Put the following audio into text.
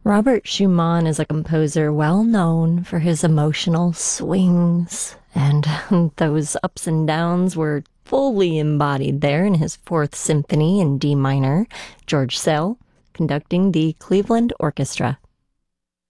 Robert Schumann is a composer well known for his emotional swings, and those ups and downs were fully embodied there in his Fourth Symphony in D minor. George Szell conducting the Cleveland Orchestra.